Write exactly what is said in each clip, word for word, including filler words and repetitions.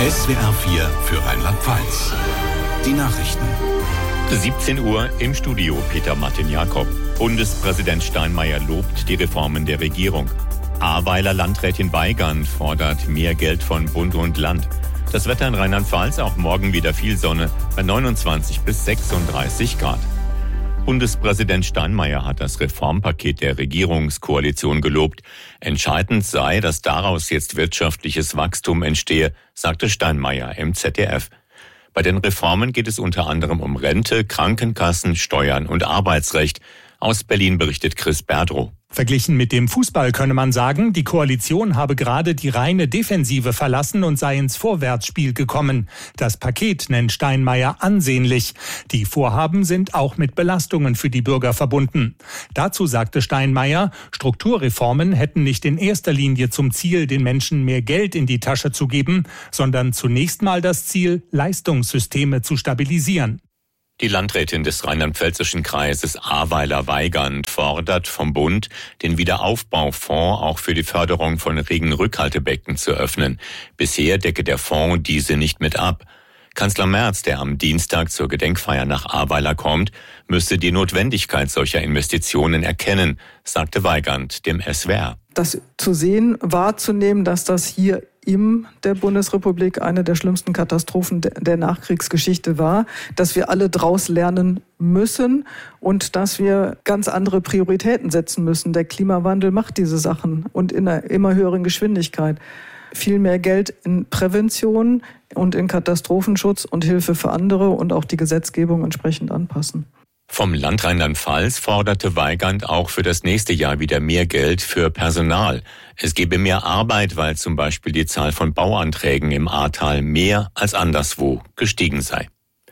S W R vier für Rheinland-Pfalz. Die Nachrichten. siebzehn Uhr im Studio Peter Martin-Jakob. Bundespräsident Steinmeier lobt die Reformen der Regierung. Ahrweiler Landrätin Weigand fordert mehr Geld von Bund und Land. Das Wetter in Rheinland-Pfalz, auch morgen wieder viel Sonne bei neunundzwanzig bis sechsunddreißig Grad. Bundespräsident Steinmeier hat das Reformpaket der Regierungskoalition gelobt. Entscheidend sei, dass daraus jetzt wirtschaftliches Wachstum entstehe, sagte Steinmeier im Z D F. Bei den Reformen geht es unter anderem um Rente, Krankenkassen, Steuern und Arbeitsrecht. Aus Berlin berichtet Chris Berdrow. Verglichen mit dem Fußball könne man sagen, die Koalition habe gerade die reine Defensive verlassen und sei ins Vorwärtsspiel gekommen. Das Paket nennt Steinmeier ansehnlich. Die Vorhaben sind auch mit Belastungen für die Bürger verbunden. Dazu sagte Steinmeier, Strukturreformen hätten nicht in erster Linie zum Ziel, den Menschen mehr Geld in die Tasche zu geben, sondern zunächst mal das Ziel, Leistungssysteme zu stabilisieren. Die Landrätin des rheinland-pfälzischen Kreises Ahrweiler Weigand fordert vom Bund, den Wiederaufbaufonds auch für die Förderung von Regenrückhaltebecken zu öffnen. Bisher decke der Fonds diese nicht mit ab. Kanzler Merz, der am Dienstag zur Gedenkfeier nach Ahrweiler kommt, müsse die Notwendigkeit solcher Investitionen erkennen, sagte Weigand dem S W R. Das zu sehen, wahrzunehmen, dass das hier in der Bundesrepublik eine der schlimmsten Katastrophen der Nachkriegsgeschichte war, dass wir alle draus lernen müssen und dass wir ganz andere Prioritäten setzen müssen. Der Klimawandel macht diese Sachen und in einer immer höheren Geschwindigkeit. Viel mehr Geld in Prävention und in Katastrophenschutz und Hilfe für andere und auch die Gesetzgebung entsprechend anpassen. Vom Land Rheinland-Pfalz forderte Weigand auch für das nächste Jahr wieder mehr Geld für Personal. Es gebe mehr Arbeit, weil zum Beispiel die Zahl von Bauanträgen im Ahrtal mehr als anderswo gestiegen sei.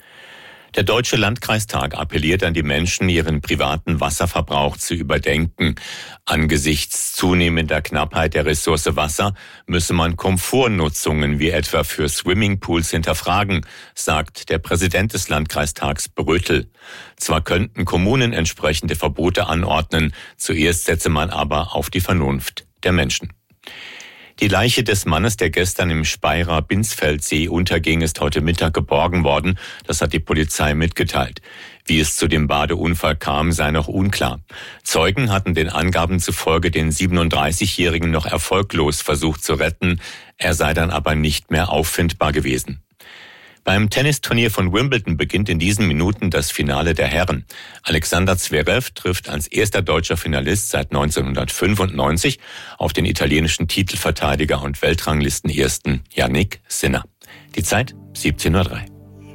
Der Deutsche Landkreistag appelliert an die Menschen, ihren privaten Wasserverbrauch zu überdenken. Angesichts zunehmender Knappheit der Ressource Wasser müsse man Komfortnutzungen wie etwa für Swimmingpools hinterfragen, sagt der Präsident des Landkreistags Brötel. Zwar könnten Kommunen entsprechende Verbote anordnen, zuerst setze man aber auf die Vernunft der Menschen. Die Leiche des Mannes, der gestern im Speyerer Binsfeldsee unterging, ist heute Mittag geborgen worden. Das hat die Polizei mitgeteilt. Wie es zu dem Badeunfall kam, sei noch unklar. Zeugen hatten den Angaben zufolge den siebenunddreißigjährigen noch erfolglos versucht zu retten. Er sei dann aber nicht mehr auffindbar gewesen. Beim Tennisturnier von Wimbledon beginnt in diesen Minuten das Finale der Herren. Alexander Zverev trifft als erster deutscher Finalist seit neunzehnhundertfünfundneunzig auf den italienischen Titelverteidiger und Weltranglistenersten Jannik Sinner. Die Zeit siebzehn Uhr drei.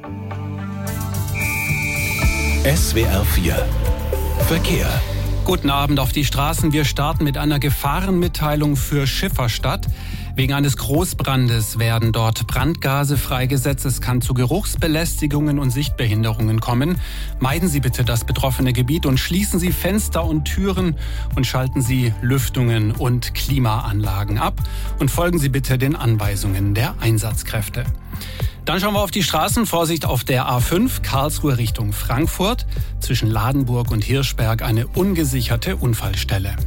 S W R vier Verkehr. Guten Abend auf die Straßen. Wir starten mit einer Gefahrenmitteilung für Schifferstadt. Wegen eines Großbrandes werden dort Brandgase freigesetzt. Es kann zu Geruchsbelästigungen und Sichtbehinderungen kommen. Meiden Sie bitte das betroffene Gebiet und schließen Sie Fenster und Türen und schalten Sie Lüftungen und Klimaanlagen ab und folgen Sie bitte den Anweisungen der Einsatzkräfte. Dann schauen wir auf die Straßen. Vorsicht auf der A fünf, Karlsruhe Richtung Frankfurt. Zwischen Ladenburg und Hirschberg eine ungesicherte Unfallstelle.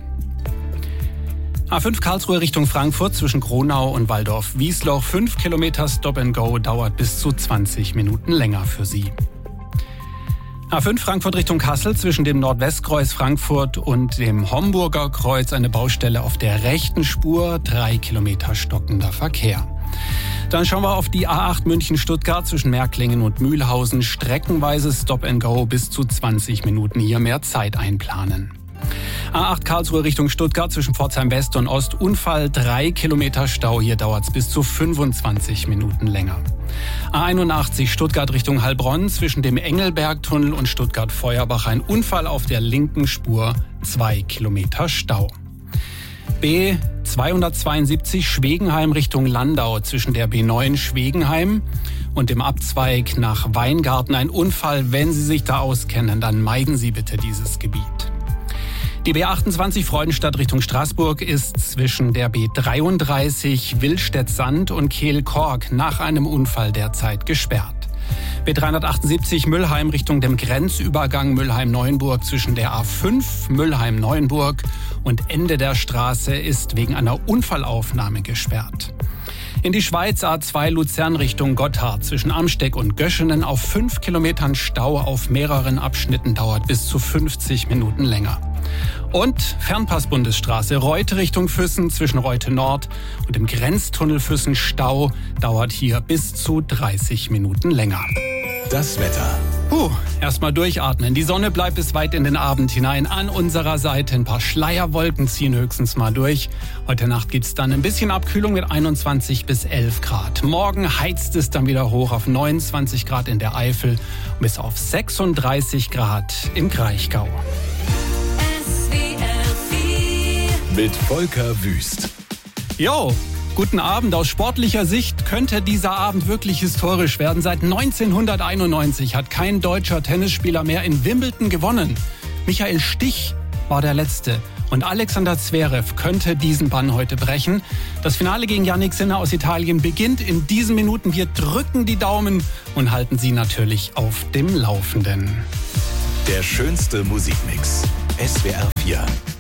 A fünf Karlsruhe Richtung Frankfurt zwischen Kronau und Waldorf-Wiesloch. Fünf Kilometer Stop and Go dauert bis zu zwanzig Minuten länger für Sie. A fünf Frankfurt Richtung Kassel zwischen dem Nordwestkreuz Frankfurt und dem Homburger Kreuz eine Baustelle auf der rechten Spur. Drei Kilometer stockender Verkehr. Dann schauen wir auf die A acht München-Stuttgart zwischen Märklingen und Mühlhausen. Streckenweise Stop and Go bis zu zwanzig Minuten. Hier mehr Zeit einplanen. A acht Karlsruhe Richtung Stuttgart zwischen Pforzheim West und Ost. Unfall, drei Kilometer Stau. Hier dauert es bis zu fünfundzwanzig Minuten länger. A einundachtzig Stuttgart Richtung Heilbronn zwischen dem Engelbergtunnel und Stuttgart-Feuerbach. Ein Unfall auf der linken Spur, zwei Kilometer Stau. B zweihundertzweiundsiebzig Schwegenheim Richtung Landau zwischen der B neun Schwegenheim und dem Abzweig nach Weingarten. Ein Unfall, wenn Sie sich da auskennen, dann meiden Sie bitte dieses Gebiet. Die B achtundzwanzig Freudenstadt Richtung Straßburg ist zwischen der B dreiunddreißig Willstedt-Sand und Kehl-Kork nach einem Unfall derzeit gesperrt. B dreihundertachtundsiebzig Müllheim Richtung dem Grenzübergang Müllheim-Neuenburg zwischen der A fünf Müllheim-Neuenburg und Ende der Straße ist wegen einer Unfallaufnahme gesperrt. In die Schweiz A zwei Luzern Richtung Gotthard zwischen Amsteeg und Göschenen auf fünf Kilometern Stau auf mehreren Abschnitten dauert bis zu fünfzig Minuten länger. Und Fernpass-Bundesstraße Reute Richtung Füssen zwischen Reute Nord und dem Grenztunnel Füssen Stau dauert hier bis zu dreißig Minuten länger. Das Wetter. Puh, erstmal durchatmen. Die Sonne bleibt bis weit in den Abend hinein an unserer Seite. Ein paar Schleierwolken ziehen höchstens mal durch. Heute Nacht gibt's dann ein bisschen Abkühlung mit einundzwanzig bis elf Grad. Morgen heizt es dann wieder hoch auf neunundzwanzig Grad in der Eifel und bis auf sechsunddreißig Grad im Kraichgau. Mit Volker Wüst. Jo, guten Abend. Aus sportlicher Sicht könnte dieser Abend wirklich historisch werden. Seit neunzehnhunderteinundneunzig hat kein deutscher Tennisspieler mehr in Wimbledon gewonnen. Michael Stich war der Letzte. Und Alexander Zverev könnte diesen Bann heute brechen. Das Finale gegen Jannik Sinner aus Italien beginnt in diesen Minuten. Wir drücken die Daumen und halten Sie natürlich auf dem Laufenden. Der schönste Musikmix. S W R vier.